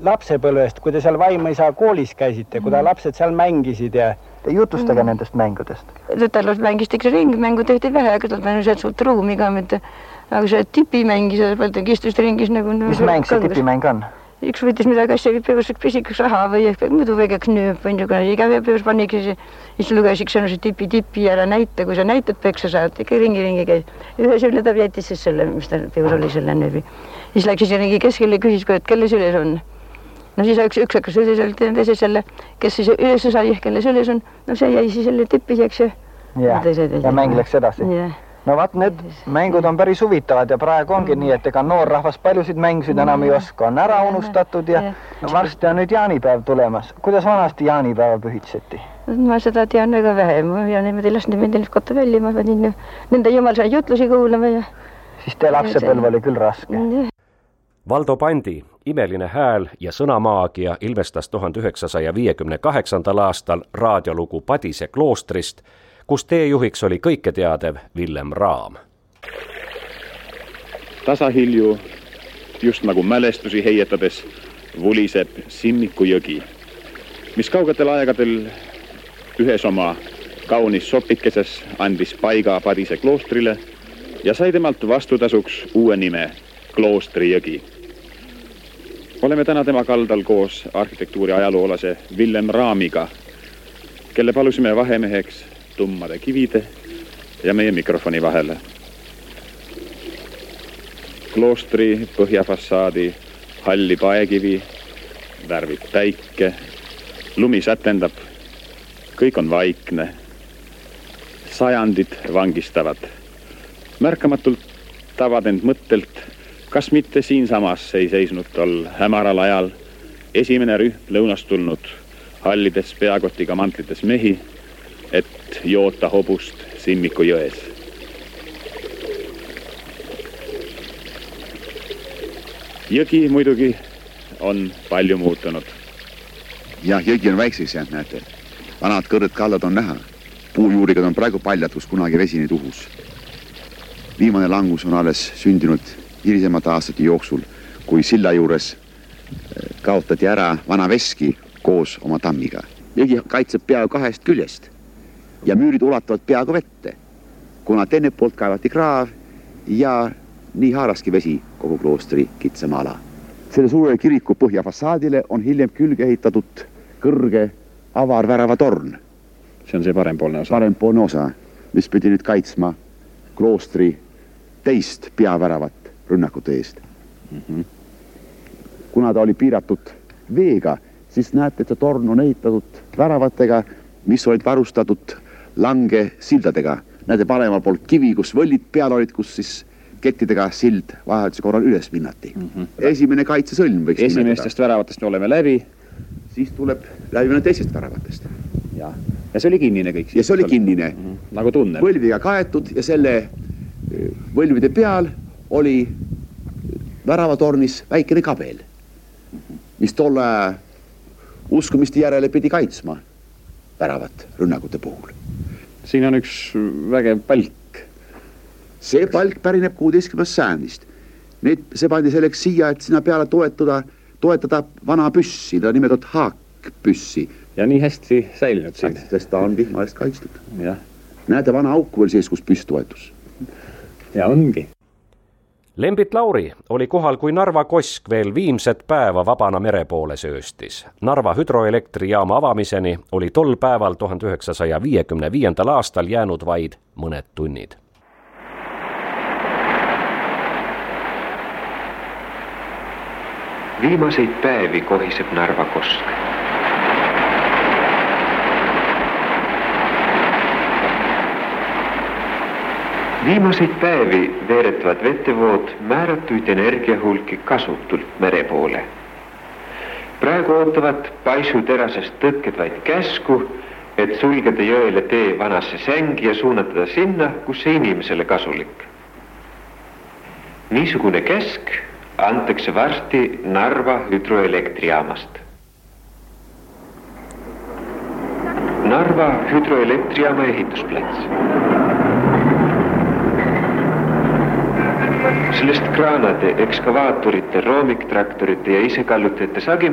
lapsepõlvest, kui te seal Vaimõisa koolis käisite, kui lapsed seal mängisid ja jutustage nendest mängudest. Tütarlast mängis ikka ringmängu tehti vähe, aga tal on suurt ruumi ka, aga see tipimängis ja palju kistus ringis nagu... Mis mäng see tipimäng on? Üks võttis midagi asja, peuseks pisikaks raha või muidu väigaks nööp, iga peus paniks ja siis lugesik sõnu see tipi ära näita, kui sa näitad peksa saad, ikka ringi käid. Ühe selle ta jättis siis selle, mis ta peus oli selle nööbi. Siis läks siis ringi keskele ja küsis, et kelle süles on. No siis üks hakkas üles teise selle, kes siis üles sai, kelle süles on. No see jäi siis selle tipiseks ja mäng läks edasi. No vaat need mängud on päris huvitavad ja praegu ongi nii, et ega noorrahvas paljusid mängusid enam ei oska, on ära unustatud ja varsti on nüüd jaanipäev tulemas. Kuidas vanasti jaanipäeva pühitseti? Ma seda tean väga vähe ja niimoodi ei lasknud mind kotta välja, ma pean nende jumal sai jutlusi kuulama ja... Siis te lapsepõlv oli küll raske. Valdo Pandi imeline hääl ja sõnamaagia ilmestas 1958. aastal raadiolugu Padise kloostrist, kus teejuhiks oli kõiketeadev Villem Raam. Tasahilju, just nagu mälestusi heietades, vuliseb Simmiku jõgi, mis kaugetel aegadel ühes oma kaunis sopikeses andis paiga Padise kloostrile ja sai temalt vastutasuks uue nime Kloostri jõgi. Oleme täna tema kaldal koos arhitektuuri ajaloolase Villem Raamiga, kelle palusime vahemeheks tummade kivide ja meie mikrofoni vahele. Kloostri põhjafassaadi halli paekivi, värvib päike, lumi sätendab, kõik on vaikne, sajandid vangistavad. Märkamatult tavad end mõttelt, kas mitte siinsamas ei seisnud tol hämaral ajal esimene rühm lõunast tulnud hallides peakotiga mantlites mehi, et joota hobust Simmiku jões. Jõgi muidugi on palju muutunud. Jah, jõgi on väikseks jäänud, näete. Vanad kõrred kallad on näha. Puujuurigad on praegu paljad, kus kunagi vesini tuhus. Viimane langus on alles sündinud hilisemate aastate jooksul, kui silla juures kaotati ära vana veski koos oma tammiga. Jõgi kaitseb peaaegu kahest küljest ja müürid ulatavad peaaegu vette, kuna teine poolt kaevati kraav ja nii haaraski vesi kogu kloostri kitsama ala. Selle suure kiriku põhjafassaadile on hiljem külge ehitatud kõrge avarvärava torn. See on see parempoolne osa. Parempoolne osa, mis pidi nüüd kaitsma kloostri teist peaväravat rünnakute eest. Kuna ta oli piiratud veega, siis näete, et see torn on ehitatud väravatega, mis olid varustatud lange sildadega. Näete paremal poolt kivi, kus võllid peal olid, kus siis kettidega sild vahelduse korral üles minnati. Esimene kaitsesõlm võiks esimestest väravatest me oleme läbi. Siis tuleb läbimine teisest väravatest. Ja see oli kinnine kõik. Ja see oli kinnine. Nagu tunneb. Võlviga kaetud ja selle võlvide peal oli väravatornis väikene kabel, mis tolle uskumiste järele pidi kaitsma väravat rünnakute puhul. Siin on üks vägev palk. See palk pärineb 16. sajandist. See pandi selleks siia, et sinna peale toetada vana püssi, ta nimetatud haakpüssi. Ja nii hästi säilinud siin. Sest ta on vihma eest kaitstud. Ja. Näete vana auku veel sees, kus püss toetus. Ja ongi. Lembit Lauri oli kohal, kui Narva Kosk veel viimset päeva vabana mere poole sööstis. Narva hüdroelektrijaama avamiseni oli tol päeval 1955. aastal jäänud vaid mõned tunnid. Viimaseid päevi kohiseb Narva Kosk. Viimaseid päevi veeretavad vetevood määratuid energiahulki kasutult mere poole. Praegu ootavad paisuterasest tõkked vaid käsku, et sulgeda jõele tee vanasse sängi ja suunatada sinna, kus see inimesele kasulik. Niisugune käsk antakse varsti Narva hüdroelektrijaamast. Narva hüdroelektrijaama ehitusplats. Sellest kraanade, ekskavaatorite, roomiktraktorite ja isekallutajate sagi